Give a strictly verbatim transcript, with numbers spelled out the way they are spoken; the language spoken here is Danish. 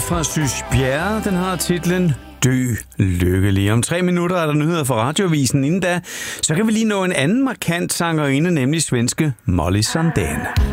fra Sysbjerre. Den har titlen Dø lykkelig. Om tre minutter er der nyheder fra Radiovisen. Inden da, så kan vi lige nå en anden markant sangerinde, nemlig svenske Molly Sandén.